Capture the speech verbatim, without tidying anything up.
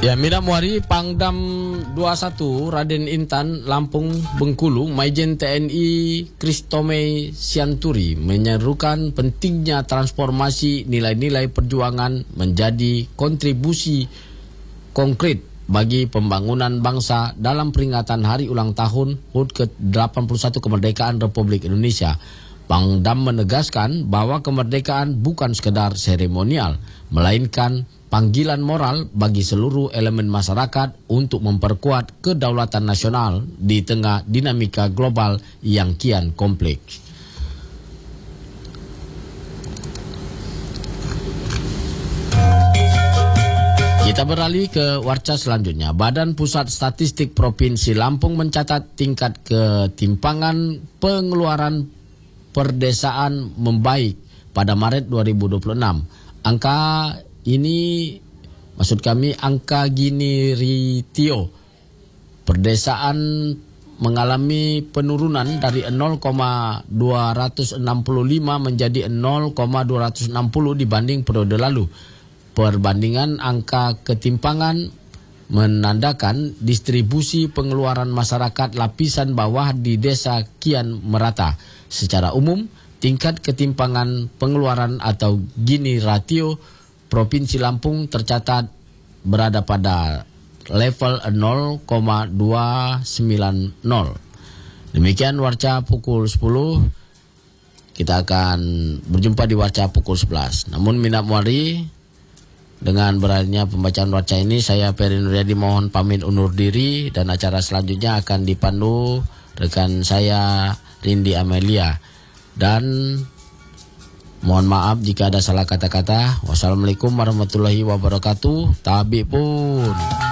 Ya, Mina Muari Pangdam dua puluh satu Raden Intan Lampung Bengkulu Maijen T N I Kristome Sianturi menyerukan pentingnya transformasi nilai-nilai perjuangan menjadi kontribusi konkret bagi pembangunan bangsa dalam peringatan hari ulang tahun H U T ke delapan puluh satu kemerdekaan Republik Indonesia. Pangdam menegaskan bahwa kemerdekaan bukan sekedar seremonial, melainkan panggilan moral bagi seluruh elemen masyarakat untuk memperkuat kedaulatan nasional di tengah dinamika global yang kian kompleks. Kita beralih ke warca selanjutnya. Badan Pusat Statistik Provinsi Lampung mencatat tingkat ketimpangan pengeluaran perdesaan membaik pada Maret dua ribu dua puluh enam. Angka ini, maksud kami angka Gini Ratio perdesaan mengalami penurunan dari nol koma dua enam lima menjadi nol koma dua enam nol dibanding periode lalu. Perbandingan angka ketimpangan menandakan distribusi pengeluaran masyarakat lapisan bawah di desa kian merata. Secara umum, tingkat ketimpangan pengeluaran atau Gini Ratio Provinsi Lampung tercatat berada pada level nol koma dua sembilan nol. Demikian warca pukul sepuluh. Kita akan berjumpa di warca pukul sebelas. Namun Mina Muari, dengan berakhirnya pembacaan warca ini, saya Peri Nuryadi mohon pamit undur diri, dan acara selanjutnya akan dipandu rekan saya Rindi Amelia. Dan mohon maaf jika ada salah kata-kata. Wassalamualaikum warahmatullahi wabarakatuh. Tabi pun.